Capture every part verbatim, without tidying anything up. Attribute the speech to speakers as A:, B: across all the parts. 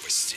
A: Новости.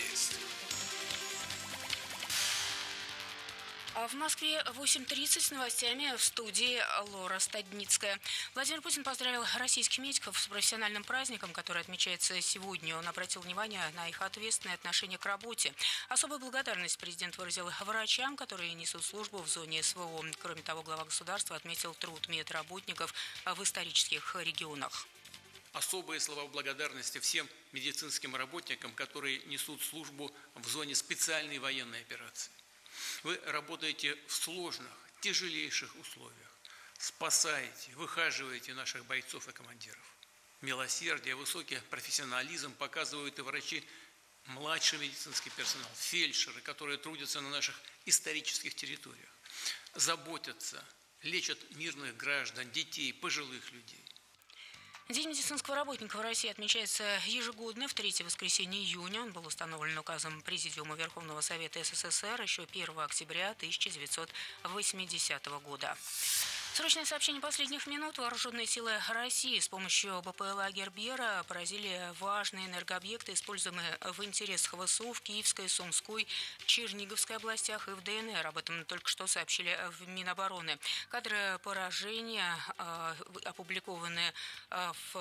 B: А в Москве восемь тридцать с новостями, в студии Лора Стадницкая. Владимир Путин поздравил российских медиков с профессиональным праздником, который отмечается сегодня. Он обратил внимание на их ответственное отношение к работе. Особую благодарность президент выразил врачам, которые несут службу в зоне СВО. Кроме того, глава государства отметил труд медработников в исторических регионах.
C: Особые слова благодарности всем медицинским работникам, которые несут службу в зоне специальной военной операции. Вы работаете в сложных, тяжелейших условиях, спасаете, выхаживаете наших бойцов и командиров. Милосердие, высокий профессионализм показывают и врачи, младший медицинский персонал, фельдшеры, которые трудятся на наших исторических территориях, заботятся, лечат мирных граждан, детей, пожилых людей.
B: День медицинского работника в России отмечается ежегодно в третье воскресенье июня. Он был установлен указом Президиума Верховного Совета СССР еще первого октября тысяча девятьсот восьмидесятого года. Срочное сообщение последних минут. Вооруженные силы России с помощью БПЛА «Гербера» поразили важные энергообъекты, используемые в интересах ВСУ в Киевской, Сумской, Черниговской областях и в ДНР. Об этом только что сообщили в Минобороны. Кадры поражения э, опубликованы э, в,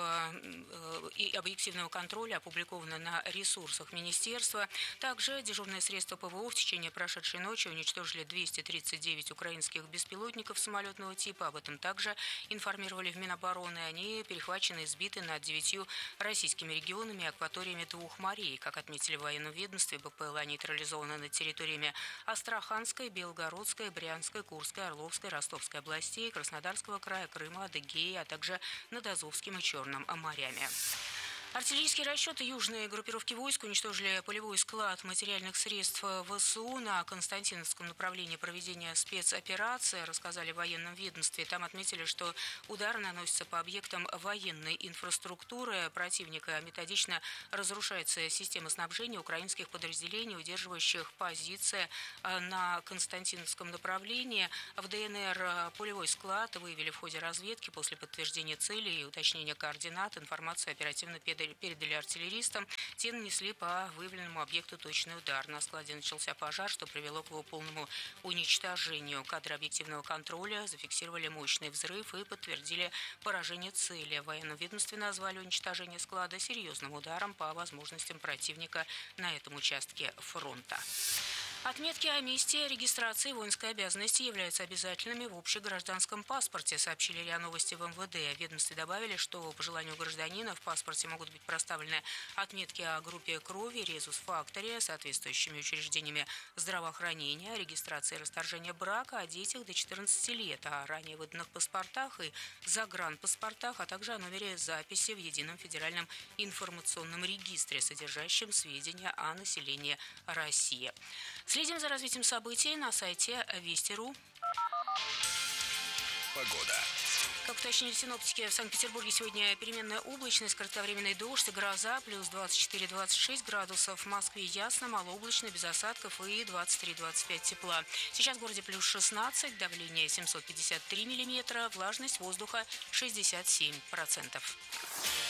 B: э, и объективного контроля опубликованы на ресурсах министерства. Также дежурные средства ПВО в течение прошедшей ночи уничтожили двести тридцать девять украинских беспилотников самолетного типа. Об этом также информировали в Минобороны. Они перехвачены и сбиты над девятью российскими регионами и акваториями двух морей. Как отметили в военном ведомстве, БПЛА нейтрализованы над территориями Астраханской, Белгородской, Брянской, Курской, Орловской, Ростовской областей, Краснодарского края, Крыма, Адыгеи, а также над Азовским и Черным морями. Артиллерийские расчеты южной группировки войск уничтожили полевой склад материальных средств ВСУ на Константиновском направлении проведения спецоперации, рассказали в военном ведомстве. Там отметили, что удары наносятся по объектам военной инфраструктуры противника. Методично разрушается система снабжения украинских подразделений, удерживающих позиции на Константиновском направлении. В ДНР полевой склад выявили в ходе разведки. После подтверждения целей и уточнения координат информацию оперативно передали передали артиллеристам. Те нанесли по выявленному объекту точный удар. На складе начался пожар, что привело к его полному уничтожению. Кадры объективного контроля зафиксировали мощный взрыв и подтвердили поражение цели. В военном ведомстве назвали уничтожение склада серьезным ударом по возможностям противника на этом участке фронта. Отметки о месте регистрации воинской обязанности являются обязательными в общегражданском паспорте, сообщили РИА Новости в МВД. В ведомстве добавили, что по желанию гражданина в паспорте могут быть проставлены отметки о группе крови, резус-факторе, соответствующими учреждениями здравоохранения, регистрации и расторжения брака, о детях до четырнадцати лет, о ранее выданных паспортах и загранпаспортах, а также о номере записи в Едином федеральном информационном регистре, содержащем сведения о населении России. Следим за развитием событий на сайте Вести точка ру.
A: Погода.
B: Как уточнили синоптики, в Санкт-Петербурге сегодня переменная облачность, кратковременный дождь и гроза, плюс двадцать четыре - двадцать шесть градусов. В Москве ясно, малооблачно, без осадков и двадцать три - двадцать пять тепла. Сейчас в городе плюс шестнадцать, давление семьсот пятьдесят три миллиметра, влажность воздуха шестьдесят семь процентов.